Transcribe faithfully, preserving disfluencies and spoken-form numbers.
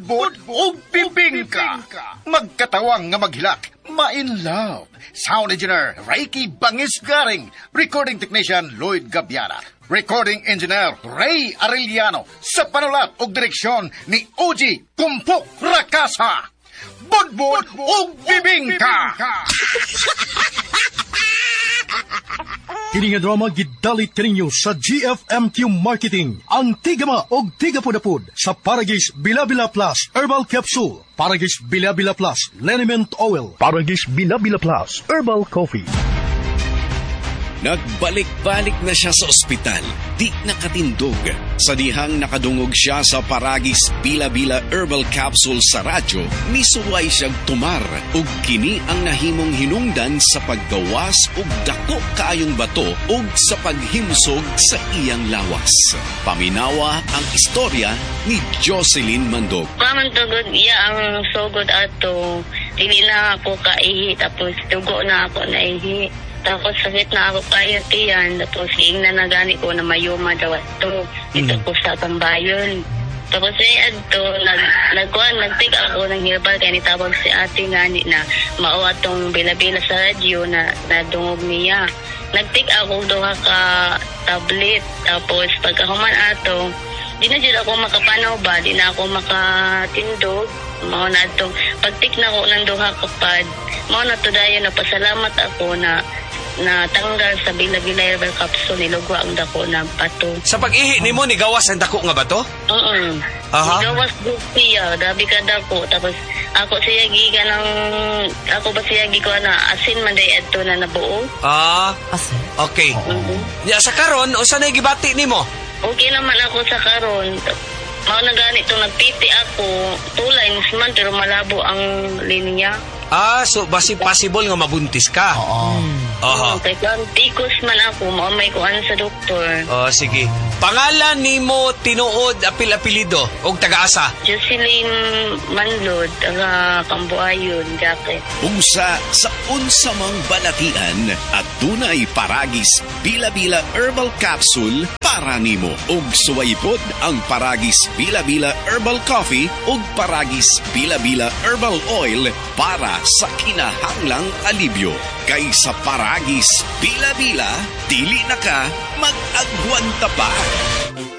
budbud o bibingka. Magkatawang nga maghilak, ma-in love. Sound engineer, Reiki Bangis Garing. Recording technician, Lloyd Gabiana. Recording engineer, Ray Arellano. Sa panulat o direksyon ni Oji Kumpok Rakasa. Budbud o bibingka. Kini nga drama gidalit kaninyo sa G F M Q Marketing. Ang tigama og tigapudapud sa Paragis Bila-Bila Plus Herbal Capsule, Paragis Bila-Bila Plus Liniment Oil, Paragis Bila-Bila Plus Herbal Coffee. Nagbalik-balik na siya sa ospital, di nakatindog. Sa dihang nakadungog siya sa Paragis Bila-Bila Herbal Capsule sa radyo, misuway siyang tumar ug kini ang nahimong hinungdan sa paggawas ug dako kaayong bato ug sa paghimsog sa iyang lawas. Paminawa ang istorya ni Jocelyn Mandog. Pamantugod iya ang sugod ato, dili na ako kaihi, tapos tugo na ako naihi. Tapos sakit na ako kayo tiyan. Tapos ing na nagani ko na mayuma daw ito. Dito mm. ko sa Tambayon. Tapos eh adto, nag, nagkuhan, nagtik ako ng herbal kaya nitawag si ate ngani na mao atong bila-bila sa radyo na nadungog niya. Nagtik ako duha ka tablet. Tapos pagkahuman ato, di na dyan ako makapanaw ba, di na ako makatindog. Mao na itong pagtik na ko ng duha kapad. Mao na to dayon na pasalamat ako na na tanggal sa Bila-Bila Herbal Capsule, nilugwa ang dako na bato. Sa pag-ihi ni mo, nigawas ang dako nga bato? Oo. Aha. Nigawas doon siya, grabe ka dako. Tapos ako siya giga ng, ako ba siya giga na asin man day adto na nabuo. Ah, Asin? okay. Mm-hmm. Ya, sa karon, o saan na gibati ni mo? Okay naman ako sa karon. Mao na ganito, nagpiti ako, two lines man, pero malabo ang linya. Ah, so basi possible nga mabuntis ka? Oo. Aha. Kaya kung tikos man ako, maumay ko ano sa doktor. Oh, sige. Pangalan ni mo tinuod apil-apilido o taga-asa? Jocelyn Manlod, taga Cambuayon, Jacket. Unsa sa unsa mang balatian at dunay Paragis Bila-Bila Herbal Capsule para nimo. Og suwaypod ang Paragis Bila-Bila Herbal Coffee ug Paragis Bila-Bila Herbal Oil para sa kinahanglang alibyo. Kay sa Paragis Bila-Bila, dili na ka mag-agwanta pa.